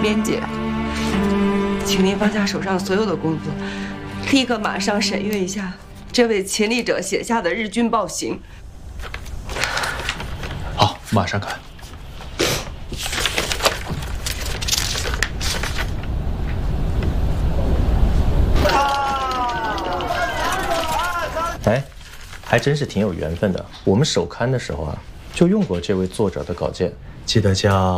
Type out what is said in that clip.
边界，请您放下手上所有的工作，立刻马上审阅一下这位亲历者写下的日军暴行。 好，马上看。 哎，还真是挺有缘分的。我们首刊的时候啊，就用过这位作者的稿件，记得叫